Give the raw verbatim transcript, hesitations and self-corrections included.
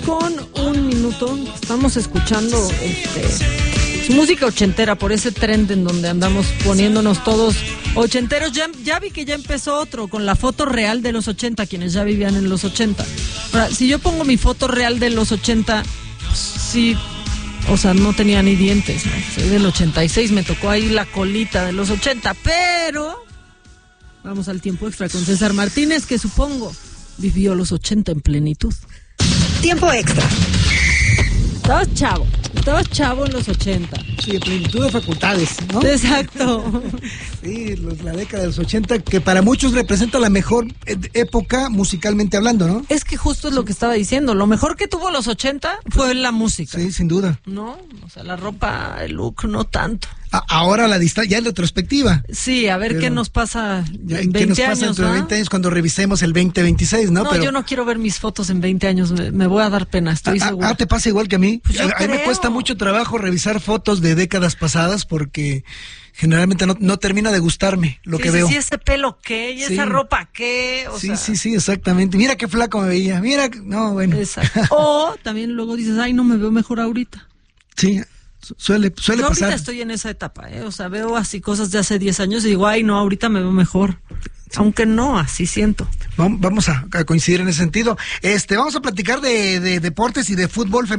Con un minuto estamos escuchando este, música ochentera por ese trend en donde andamos poniéndonos todos ochenteros. Ya, ya vi que ya empezó otro con la foto real de los ochenta, quienes ya vivían en los ochenta. Ahora, si yo pongo mi foto real de los ochenta, sí, o sea, no tenía ni dientes, ¿no? Soy del ochenta y seis, me tocó ahí la colita de los ochenta, pero vamos al tiempo extra con César Martínez, que supongo vivió los ochenta en plenitud. Tiempo extra. Estabas chavo, estabas chavo en los ochenta. Sí, plenitud de facultades, ¿no? Exacto. Sí, los, la década de los ochenta, que para muchos representa la mejor época musicalmente hablando, ¿no? Es que justo es lo que estaba diciendo. Lo mejor que tuvo los ochenta fue la música. Sí, sin duda. No, o sea, la ropa, el look, no tanto. A, ahora la distancia, ya en retrospectiva. Sí, a ver. Pero qué nos pasa ya, en veinte ¿qué nos pasa años, dentro de veinte años cuando revisemos el veinte veintiséis, ¿no? No, Pero yo no quiero ver mis fotos en veinte años, me, me voy a dar pena, estoy ah, segura. Ah, ¿te pasa igual que a mí? Pues yo a, a mí me cuesta mucho trabajo revisar fotos de décadas pasadas porque generalmente no, no termina de gustarme lo sí, que sí, veo. Sí, ese pelo qué, y sí. esa ropa qué, o sí, sea... sí, sí, exactamente. Mira qué flaco me veía, mira, no, bueno. Exacto. O también luego dices, ay, no me veo mejor ahorita. Sí, suele, suele Yo pasar. ahorita estoy en esa etapa, ¿eh? O sea, veo así cosas de hace diez años y digo, ay, no, ahorita me veo mejor. Aunque no, así siento. Vamos a, a coincidir en ese sentido. Este, vamos a platicar de, de deportes y de fútbol femenino.